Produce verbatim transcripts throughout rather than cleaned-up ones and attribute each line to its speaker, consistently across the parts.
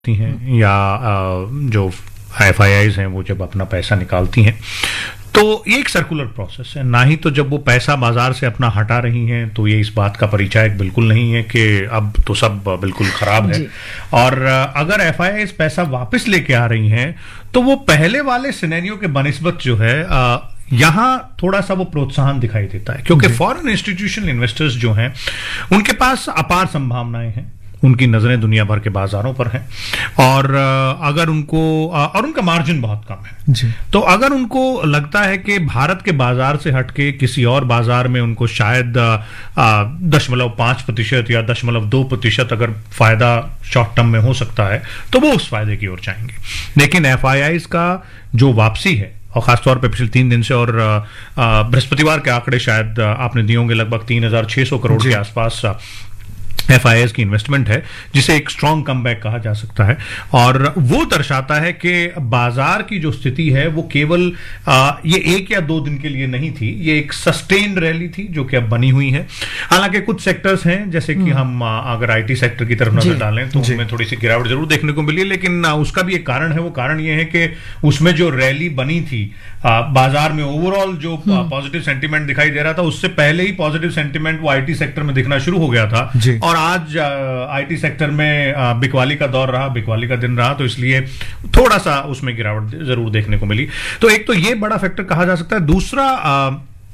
Speaker 1: हैं या जो एफ आई आईज हैं वो जब अपना पैसा निकालती हैं तो ये एक सर्कुलर प्रोसेस है। ना ही तो जब वो पैसा बाजार से अपना हटा रही हैं तो ये इस बात का परिचायक बिल्कुल नहीं है कि अब तो सब बिल्कुल खराब है, और अगर एफ आई आईज पैसा वापस लेके आ रही हैं तो वो पहले वाले सिनेरियो के बनिस्बत जो है आ, यहां थोड़ा सा वो प्रोत्साहन दिखाई देता है, क्योंकि फॉरेन इंस्टीट्यूशनल इन्वेस्टर्स जो हैं उनके पास अपार संभावनाएं हैं, उनकी नजरें दुनिया भर के बाजारों पर हैं, और अगर उनको और उनका मार्जिन बहुत कम है जी। तो अगर उनको लगता है कि भारत के बाजार से हटके किसी और बाजार में उनको शायद दशमलव पांच प्रतिशत या दशमलव दो प्रतिशत अगर फायदा शॉर्ट टर्म में हो सकता है तो वो उस फायदे की ओर जाएंगे। लेकिन एफ आई आईज का जो वापसी है, और खासतौर पर पिछले तीन दिन से, और बृहस्पतिवार के आंकड़े शायद आपने दिए होंगे, लगभग तीन हजार छह सौ करोड़ के आसपास एफ आई आईज की इन्वेस्टमेंट है, जिसे एक स्ट्रॉन्ग कमबैक कहा जा सकता है। और वो दर्शाता है कि बाजार की जो स्थिति है वो केवल आ, ये एक या दो दिन के लिए नहीं थी, ये एक सस्टेन्ड रैली थी जो कि अब बनी हुई है। हालांकि कुछ सेक्टर्स हैं जैसे कि हम आ, अगर आईटी सेक्टर की तरफ नजर डालें तो उसमें थोड़ी सी गिरावट जरूर देखने को मिली, लेकिन आ, उसका भी एक कारण है। वो कारण ये है कि उसमें जो रैली बनी थी, आ, बाजार में ओवरऑल जो पॉजिटिव सेंटीमेंट दिखाई दे रहा था उससे पहले ही पॉजिटिव सेंटीमेंट वो आईटी सेक्टर में दिखना शुरू हो गया था, और आज आईटी सेक्टर में बिकवाली का दौर रहा, बिकवाली का दिन रहा, तो इसलिए थोड़ा सा उसमें गिरावट जरूर देखने को मिली। तो एक तो ये बड़ा फैक्टर कहा जा सकता है। दूसरा आ,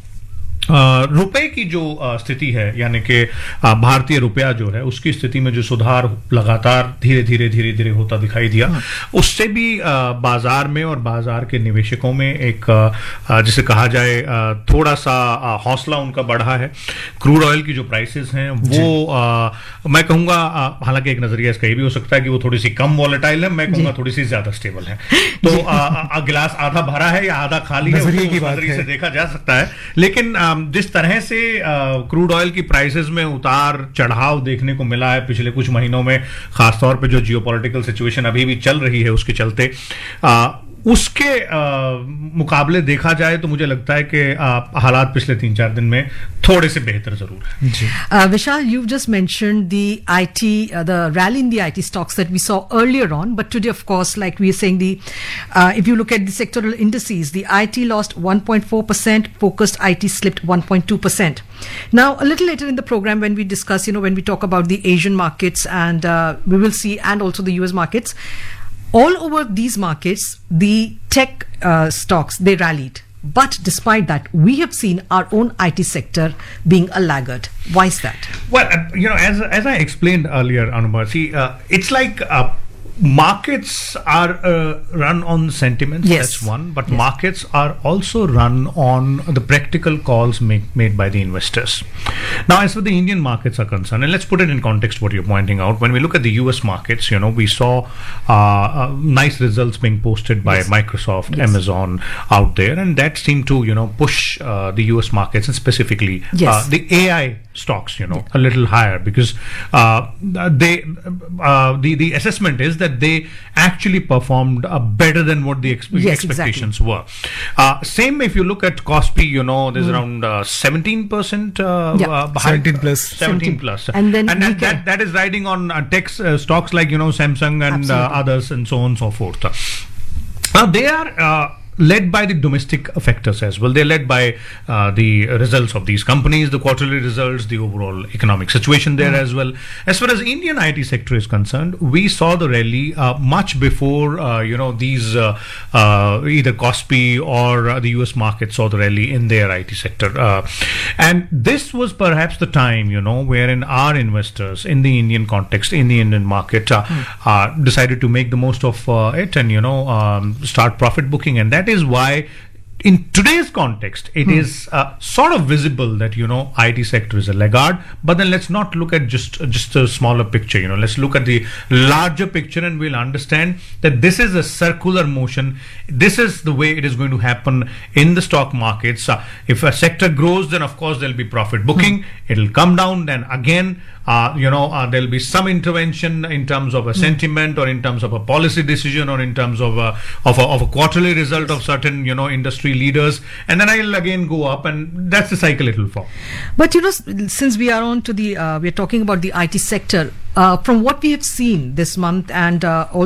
Speaker 1: रुपए की जो स्थिति है, यानी कि भारतीय रुपया जो है उसकी स्थिति में जो सुधार लगातार धीरे धीरे धीरे धीरे होता दिखाई दिया, उससे भी बाजार में और बाजार के निवेशकों में एक जिसे कहा जाए थोड़ा सा हौसला उनका बढ़ा है। क्रूड ऑयल की जो प्राइसेस हैं वो आ, मैं कहूंगा, हालांकि एक नजरिया इसका ये भी हो सकता है कि वो थोड़ी सी कम वॉलेटाइल है, मैं कहूंगा थोड़ी सी ज्यादा स्टेबल है। तो आ, आ, गिलास आधा भरा है या आधा खाली है, नजरिए की बात से देखा जा सकता है। लेकिन जिस तरह से क्रूड ऑयल की प्राइसेस में उतार चढ़ाव देखने को मिला है पिछले कुछ महीनों में, खासतौर पे जो जियोपॉलिटिकल सिचुएशन अभी भी चल रही है उसके चलते, आ, उसके आ, मुकाबले देखा जाए तो मुझे लगता है कि हालात पिछले तीन चार दिन में थोड़े से बेहतर जरूर है।
Speaker 2: विशाल, you've just mentioned the I T, uh, the rally in the I T stocks that we saw earlier on, but today, of course, like we are saying, the uh, if you look at the sectoral indices, the I T lost one point four percent, focused I T slipped one point two percent. Now, a little later in the program, when we discuss, you know, when we talk about the Asian markets, and uh, we will see, and also the U S markets. All over these markets, the tech uh, stocks, they rallied. But despite that, we have seen our own I T sector being a laggard. Why is that?
Speaker 1: Well, uh, you know, as as I explained earlier, Anubha, see, uh, it's like uh, markets are uh, run on sentiments,
Speaker 2: yes.
Speaker 1: That's one, but
Speaker 2: yes.
Speaker 1: markets are also run on the practical calls make, made by the investors. Now, as for the Indian markets are concerned, and let's put it in context what you're pointing out, when we look at the U S markets, you know, we saw uh, uh, nice results being posted by yes. Microsoft, yes. Amazon out there, and that seemed to, you know, push uh, the U S markets, and specifically
Speaker 2: yes.
Speaker 1: uh, the A I stocks, you know, yeah. a little higher, because uh, they uh, the the assessment is that they actually performed uh, better than what the expe-
Speaker 2: yes,
Speaker 1: expectations
Speaker 2: exactly.
Speaker 1: were. Uh, same if you look at Kospi, you know, there's mm. around uh, seventeen percent uh,
Speaker 2: yeah.
Speaker 1: uh,
Speaker 3: seventeen plus.
Speaker 1: seventeen plus.
Speaker 2: And then
Speaker 1: and, and that, that is riding on uh, tech uh, stocks like, you know, Samsung and uh, others and so on and so forth. Now, they are uh, led by the domestic factors as well. They're led by uh, the results of these companies, the quarterly results, the overall economic situation there mm. as well. As far as Indian I T sector is concerned, we saw the rally uh, much before, uh, you know, these uh, uh, either Kospi or uh, the U S market saw the rally in their I T sector. Uh, and this was perhaps the time, you know, wherein our investors in the Indian context, in the Indian market, uh, mm. uh, decided to make the most of uh, it and, you know, um, start profit booking. And that is why in today's context, it hmm. is uh, sort of visible that, you know, I T sector is a laggard. But then let's not look at just just a smaller picture. You know, let's look at the larger picture, and we'll understand that this is a circular motion. This is the way it is going to happen in the stock markets. Uh, if a sector grows, then of course there'll be profit booking. Hmm. It'll come down, then again, uh, you know, uh, there'll be some intervention in terms of a hmm. sentiment, or in terms of a policy decision, or in terms of a, of a, of a quarterly result of certain, you know, industry industry leaders, and then I'll again go up, and that's the cycle it will fall.
Speaker 2: But you know, since we are on to the, uh, we're talking about the I T sector, uh, from what we have seen this month and uh,